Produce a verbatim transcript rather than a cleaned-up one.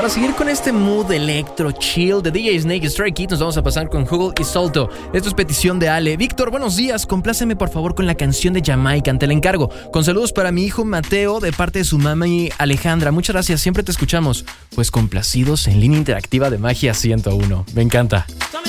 para seguir con este mood electro chill de D J Snake y Stray Kids, nos vamos a pasar con Hugel y Salto. Esto es petición de Ale. Víctor, buenos días. Compláceme por favor con la canción de Jamaican, te la encargo. Con saludos para mi hijo Mateo de parte de su mami Alejandra. Muchas gracias, siempre te escuchamos. Pues complacidos en línea interactiva de Magia ciento uno. Me encanta.